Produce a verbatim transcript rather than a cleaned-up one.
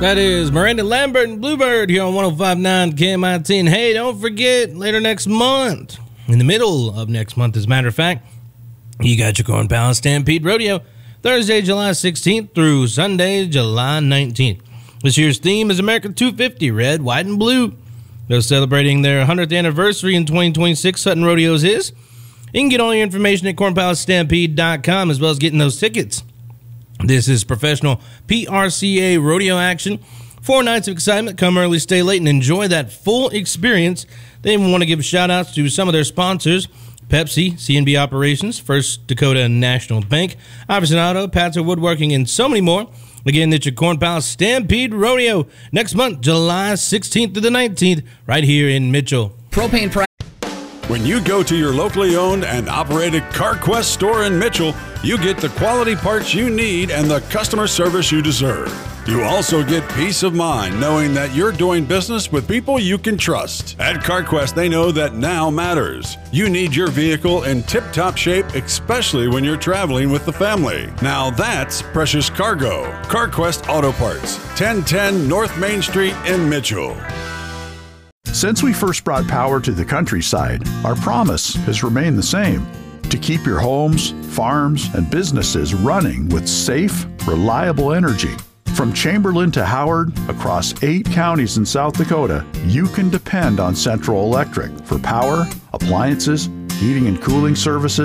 That is Miranda Lambert and Bluebird here on one oh five point nine K M I T. And hey, don't forget, later next month, in the middle of next month, as a matter of fact, you got your Corn Palace Stampede Rodeo, Thursday, July sixteenth through Sunday, July nineteenth. This year's theme is America two fifty, red, white, and blue. They're celebrating their one hundredth anniversary in twenty twenty-six. Sutton Rodeos is. You can get all your information at corn palace stampede dot com, as well as getting those tickets. This is professional P R C A rodeo action. Four nights of excitement. Come early, stay late, and enjoy that full experience. They even want to give shout-outs to some of their sponsors: Pepsi, C N B Operations, First Dakota National Bank, Iverson Auto, Patzer Woodworking, and so many more. Again, it's your Corn Palace Stampede Rodeo next month, July sixteenth to the nineteenth, right here in Mitchell. Propane price. When you go to your locally owned and operated CarQuest store in Mitchell, you get the quality parts you need and the customer service you deserve. You also get peace of mind knowing that you're doing business with people you can trust. At CarQuest, they know that now matters. You need your vehicle in tip-top shape, especially when you're traveling with the family. Now that's precious cargo. CarQuest Auto Parts, ten ten North Main Street in Mitchell. Since we first brought power to the countryside, our promise has remained the same: to keep your homes, farms, and businesses running with safe, reliable energy. From Chamberlain to Howard, across eight counties in South Dakota, you can depend on Central Electric for power, appliances, heating and cooling services,